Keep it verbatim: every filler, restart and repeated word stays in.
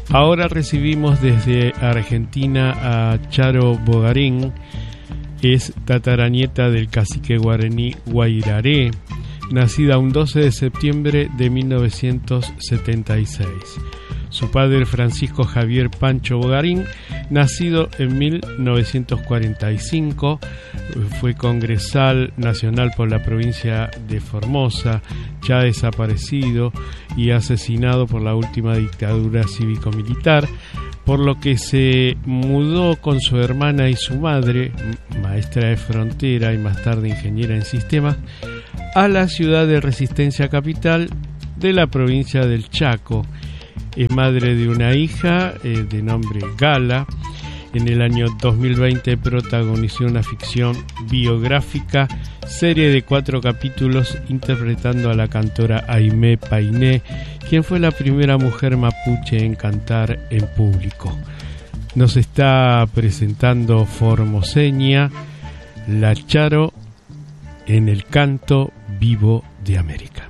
Ahora recibimos desde Argentina a Charo Bogarín. Es tataranieta del cacique guaraní Guairaré, nacida un doce de septiembre de mil novecientos setenta y seis. Su padre, Francisco Javier Pancho Bogarín, nacido en mil novecientos cuarenta y cinco, fue congresal nacional por la provincia de Formosa, ya desaparecido y asesinado por la última dictadura cívico-militar, por lo que se mudó con su hermana y su madre, maestra de frontera y más tarde ingeniera en sistemas, a la ciudad de Resistencia capital de la provincia del Chaco. Es madre de una hija eh, de nombre Gala. En el año dos mil veinte protagonizó una ficción biográfica, serie de cuatro capítulos, interpretando a la cantora Aimé Painé, quien fue la primera mujer mapuche en cantar en público. Nos está presentando formoseña La Charo en el canto vivo de América.